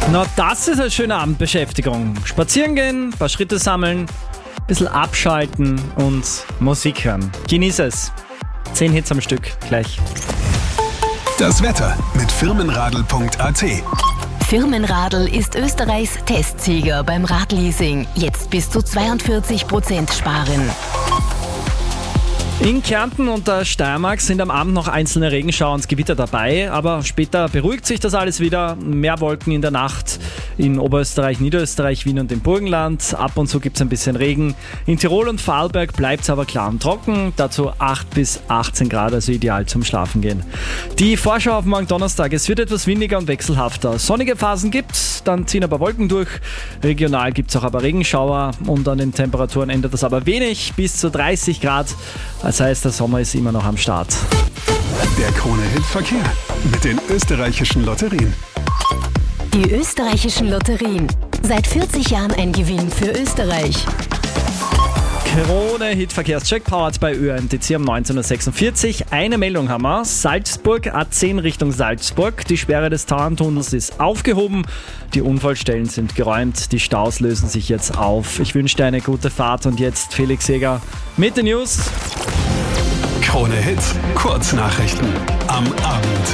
Na, das ist eine schöne Abendbeschäftigung. Spazieren gehen, ein paar Schritte sammeln, ein bisschen abschalten und Musik hören. Genieß es. 10 Hits am Stück, gleich. Das Wetter mit Firmenradl.at. Firmenradl ist Österreichs Testsieger beim Radleasing. Jetzt bis zu 42% sparen. In Kärnten und der Steiermark sind am Abend noch einzelne Regenschauer und Gewitter dabei, aber später beruhigt sich das alles wieder. Mehr Wolken in der Nacht in Oberösterreich, Niederösterreich, Wien und im Burgenland. Ab und zu gibt es ein bisschen Regen. In Tirol und Vorarlberg bleibt es aber klar und trocken. Dazu 8 bis 18 Grad, also ideal zum Schlafen gehen. Die Vorschau auf morgen Donnerstag. Es wird etwas windiger und wechselhafter. Sonnige Phasen gibt's, dann ziehen aber Wolken durch. Regional gibt es auch aber Regenschauer und an den Temperaturen ändert das aber wenig, bis zu 30 Grad. Das heißt, der Sommer ist immer noch am Start. Der Krone-Hit-Verkehr mit den österreichischen Lotterien. Die österreichischen Lotterien. Seit 40 Jahren ein Gewinn für Österreich. Krone-Hit-Verkehrscheck powered bei ÖMTC um 19.46 Uhr. Eine Meldung haben wir. Salzburg, A10 Richtung Salzburg. Die Sperre des Tauerntunnels ist aufgehoben. Die Unfallstellen sind geräumt. Die Staus lösen sich jetzt auf. Ich wünsche dir eine gute Fahrt und jetzt Felix Jäger mit den News. Krone-Hit, Kurznachrichten am Abend.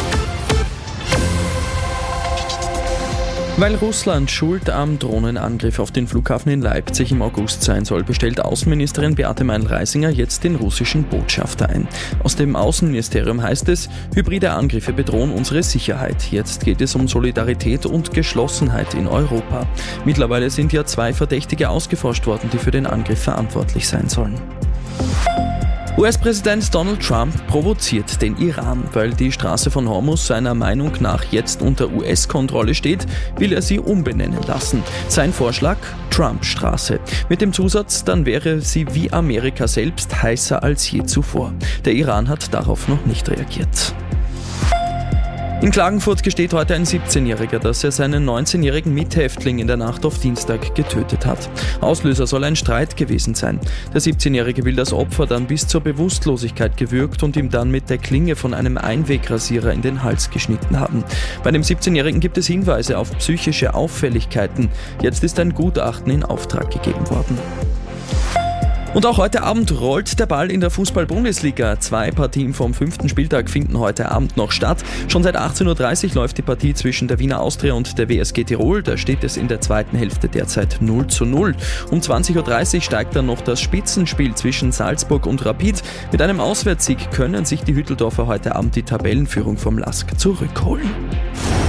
Weil Russland schuld am Drohnenangriff auf den Flughafen in Leipzig im August sein soll, bestellt Außenministerin Beate Meindl-Reisinger jetzt den russischen Botschafter ein. Aus dem Außenministerium heißt es, hybride Angriffe bedrohen unsere Sicherheit. Jetzt geht es um Solidarität und Geschlossenheit in Europa. Mittlerweile sind ja 2 Verdächtige ausgeforscht worden, die für den Angriff verantwortlich sein sollen. US-Präsident Donald Trump provoziert den Iran. Weil die Straße von Hormuz seiner Meinung nach jetzt unter US-Kontrolle steht, will er sie umbenennen lassen. Sein Vorschlag? Trump-Straße. Mit dem Zusatz, dann wäre sie wie Amerika selbst heißer als je zuvor. Der Iran hat darauf noch nicht reagiert. In Klagenfurt gesteht heute ein 17-Jähriger, dass er seinen 19-jährigen Mithäftling in der Nacht auf Dienstag getötet hat. Auslöser soll ein Streit gewesen sein. Der 17-Jährige will das Opfer dann bis zur Bewusstlosigkeit gewürgt und ihm dann mit der Klinge von einem Einwegrasierer in den Hals geschnitten haben. Bei dem 17-Jährigen gibt es Hinweise auf psychische Auffälligkeiten. Jetzt ist ein Gutachten in Auftrag gegeben worden. Und auch heute Abend rollt der Ball in der Fußball-Bundesliga. 2 Partien vom 5. Spieltag finden heute Abend noch statt. Schon seit 18.30 Uhr läuft die Partie zwischen der Wiener Austria und der WSG Tirol. Da steht es in der zweiten Hälfte derzeit 0:0. Um 20.30 Uhr steigt dann noch das Spitzenspiel zwischen Salzburg und Rapid. Mit einem Auswärtssieg können sich die Hütteldorfer heute Abend die Tabellenführung vom LASK zurückholen.